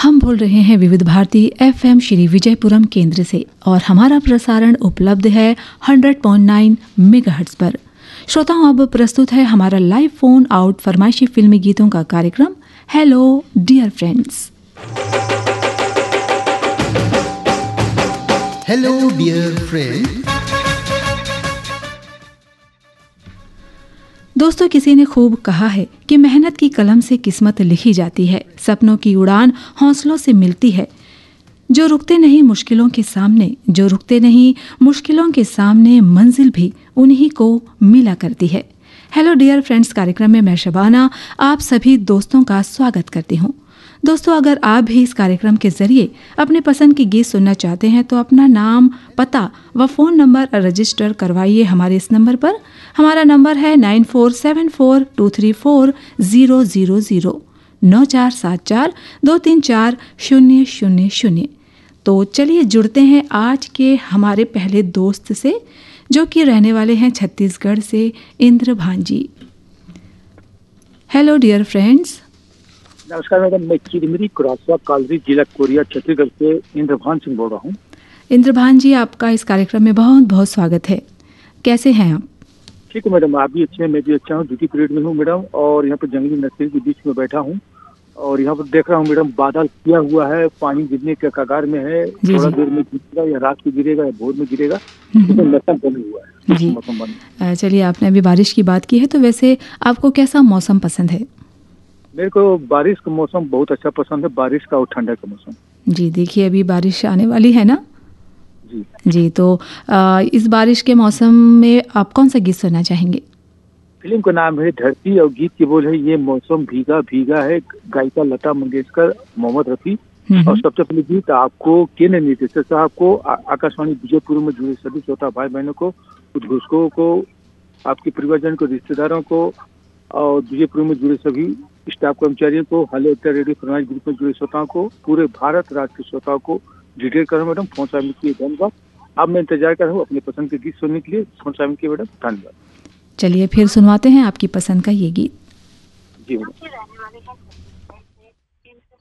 हम बोल रहे हैं विविध भारती एफएम श्री विजयपुरम केंद्र से और हमारा प्रसारण उपलब्ध है 100.9 मेगाहर्ट्ज पर। श्रोताओं, अब प्रस्तुत है हमारा लाइव फोन आउट फरमाइशी फिल्मी गीतों का कार्यक्रम hello dear friends. Hello dear friend. दोस्तों, किसी ने खूब कहा है कि मेहनत की कलम से किस्मत लिखी जाती है, सपनों की उड़ान हौसलों से मिलती है। जो रुकते नहीं मुश्किलों के सामने मंजिल भी उन्हीं को मिला करती है। हेलो डियर फ्रेंड्स कार्यक्रम में मैं शबाना आप सभी दोस्तों का स्वागत करती हूँ। दोस्तों, अगर आप भी इस कार्यक्रम के जरिए अपने पसंद की गीत सुनना चाहते हैं तो अपना नाम, पता व फ़ोन नंबर रजिस्टर करवाइए हमारे इस नंबर पर। हमारा नंबर है 9474234000 9474234000। तो चलिए जुड़ते हैं आज के हमारे पहले दोस्त से, जो कि रहने वाले हैं छत्तीसगढ़ से, इंद्रभान जी। Hello dear friends. नमस्कार मैडम, मैं चिरमिरी क्रॉसवा कालरी जिला कोरिया छत्तीसगढ़ से इंद्रभान सिंह बोल रहा हूँ। इंद्रभान जी, आपका इस कार्यक्रम में बहुत बहुत स्वागत है। कैसे हैं आप? ठीक है मैडम, आप भी अच्छे हैं, मैं भी अच्छा हूँ। ड्यूटी पीरियड में हूँ मैडम, और यहाँ पर जंगली नर्सरी के बीच में बैठा हूँ और यहाँ पर देख रहा हूँ मैडम, बादल किया हुआ है, पानी गिरने के कगार में है। थोड़ा देर में गिरेगा या रात को गिरेगा या भोर में गिरेगा, तो मौसम बना हुआ है जी। मौसम बना। चलिए, आपने अभी बारिश की बात की है, तो वैसे आपको कैसा मौसम पसंद है? मेरे को बारिश का मौसम बहुत अच्छा पसंद है, बारिश का और ठंडा का मौसम। जी, देखिए अभी बारिश आने वाली है ना जी, तो इस बारिश के मौसम में आप कौन सा गीत सुनना चाहेंगे? फिल्म का नाम है धरती और गीत की बोल है ये मौसम भीगा भीगा है। गायिका लता मंगेशकर, मोहम्मद रफी। और सबसे पहले गीत आपको केंद्र निदेशक साहब को, आकाशवाणी विजयपुर में जुड़े सभी श्रोता भाई बहनों को, उद्घोषकों को, आपके परिवारजन को, रिश्तेदारों को, और विजयपुर में जुड़े सभी स्टाफ कर्मचारियों को, हेलो रेडियो फरमाइश ग्रुप में जुड़े श्रोताओं को, पूरे भारत राज्य के श्रोताओं को डिटेल करो मैडम। फोन शामिल किए धन्यवाद। अब मैं इंतजार कर रहा हूँ अपने पसंद के गीत सुनने के लिए। फोन शामिल किए मैडम, धन्यवाद। चलिए फिर सुनवाते हैं आपकी पसंद का ये गीत। जी मैडम।